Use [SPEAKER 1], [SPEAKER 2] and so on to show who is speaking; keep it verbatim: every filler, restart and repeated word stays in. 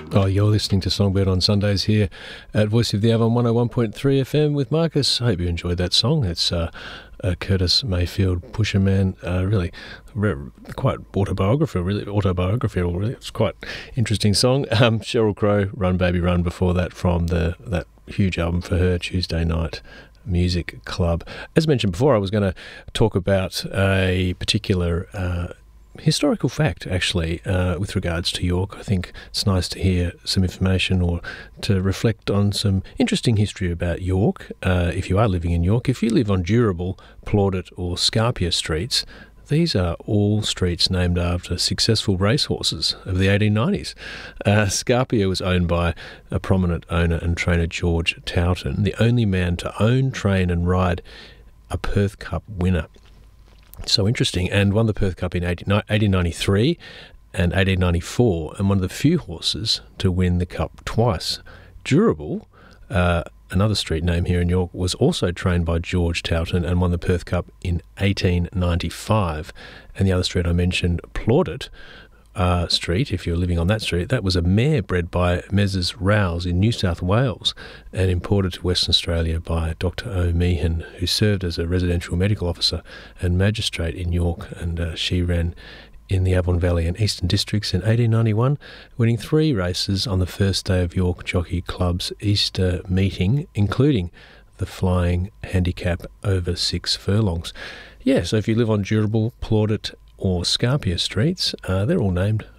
[SPEAKER 1] Oh, you're listening to Songbird on Sundays here at Voice of the Avon one oh one point three F M with Marcus. I hope you enjoyed that song. It's uh, uh, Curtis Mayfield, Pusher Man, uh, really re- quite autobiographical, really autobiographical, really. It's quite interesting song. Um, Sheryl Crow, Run Baby Run before that from the that huge album for her, Tuesday Night Music Club. As mentioned before, I was going to talk about a particular uh, historical fact, actually, uh, with regards to York. I think it's nice to hear some information or to reflect on some interesting history about York. Uh, if you are living in York, if you live on Durable, Plaudit or Scarpia streets, these are all streets named after successful racehorses of the eighteen nineties. Uh, Scarpia was owned by a prominent owner and trainer, George Towton, the only man to own, train and ride a Perth Cup winner. So interesting, and won the Perth Cup in eighteen ninety-three and eighteen ninety-four, and one of the few horses to win the Cup twice. Durable, uh, another street name here in York, was also trained by George Towton and won the Perth Cup in eighteen ninety-five. And the other street I mentioned, Plaudit uh, Street, if you're living on that street, that was a mare bred by Messrs Rouse in New South Wales and imported to Western Australia by Doctor O'Meehan, who served as a residential medical officer and magistrate in York, and uh, she ran in the Avon Valley and Eastern Districts in eighteen ninety-one, winning three races on the first day of York Jockey Club's Easter meeting, including the flying handicap over six furlongs. Yeah, so if you live on Durable, Plaudit or Scarpia streets, uh, they're all named